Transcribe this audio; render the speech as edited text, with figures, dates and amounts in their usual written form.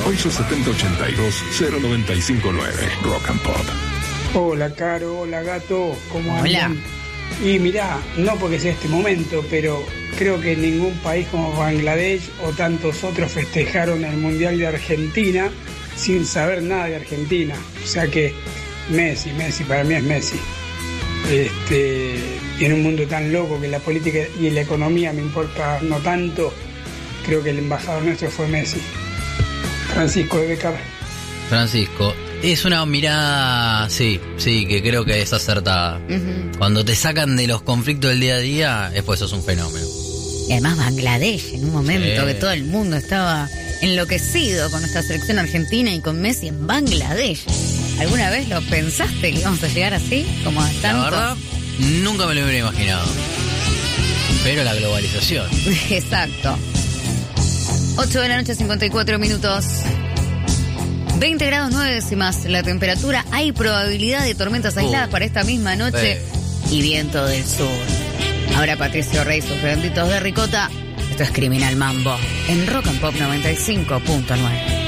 870-82-0959. Rock and Pop. Hola, Caro. Hola, Gato. ¿Cómo andan? Hola. Y mirá, no porque sea este momento, pero creo que ningún país como Bangladesh o tantos otros festejaron el Mundial de Argentina sin saber nada de Argentina. O sea que Messi, para mí es Messi. En un mundo tan loco que la política y la economía me importa no tanto, creo que el embajador nuestro fue Messi. Francisco de Becar. Francisco, es una mirada, sí, que creo que es acertada. Cuando te sacan de los conflictos del día a día, después sos un fenómeno. Y además Bangladesh, en un momento Sí. que todo el mundo estaba enloquecido con nuestra selección argentina y con Messi en Bangladesh. ¿Alguna vez lo pensaste que íbamos a llegar así? Como a tanto. La verdad, nunca me lo hubiera imaginado. Pero la globalización. Exacto. 8 de la noche, 54 minutos. 20 grados 9 décimas la temperatura. Hay probabilidad de tormentas aisladas para esta misma noche. Y viento del sur. Ahora Patricio Rey, sus redonditos de ricota. Esto es Criminal Mambo en Rock and Pop 95.9.